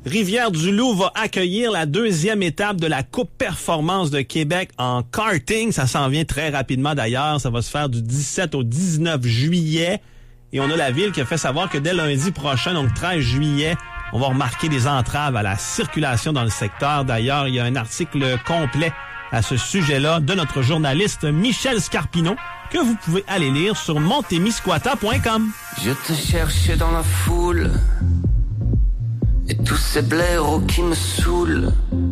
Rivière-du-Loup va accueillir la deuxième étape de la Coupe Performance de Québec en karting. Ça s'en vient très rapidement d'ailleurs. Ça va se faire du 17 au 19 juillet. Et on a la ville qui a fait savoir que dès lundi prochain, donc 13 juillet, on va remarquer des entraves à la circulation dans le secteur. D'ailleurs, il y a un article complet à ce sujet-là de notre journaliste Michel Scarpino que vous pouvez aller lire sur montemisquata.com. Je te cherchais dans la foule et tous ces blaireaux qui me saoulent.